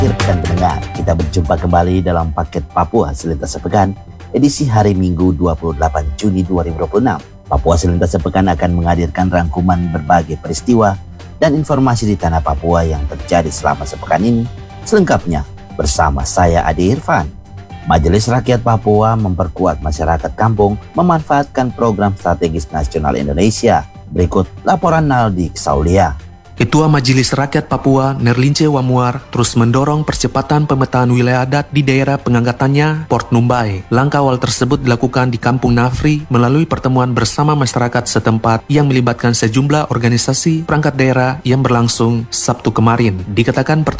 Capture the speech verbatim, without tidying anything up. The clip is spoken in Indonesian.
Rekan pendengar, kita berjumpa kembali dalam paket Papua Selintas Sepekan, edisi hari Minggu dua puluh delapan Juni dua ribu dua puluh enam. Papua Selintas Sepekan akan menghadirkan rangkuman berbagai peristiwa dan informasi di tanah Papua yang terjadi selama sepekan ini, selengkapnya bersama saya Ade Irfan. Majelis Rakyat Papua memperkuat masyarakat kampung memanfaatkan program strategis nasional Indonesia. Berikut laporan Naldi Saulia. Ketua Majelis Rakyat Papua, Nerlince Wamuar, terus mendorong percepatan pemetaan wilayah adat di daerah pengangkatannya, Port Numbai. Langkah awal tersebut dilakukan di Kampung Nafri melalui pertemuan bersama masyarakat setempat yang melibatkan sejumlah organisasi perangkat daerah yang berlangsung Sabtu kemarin. Dikatakan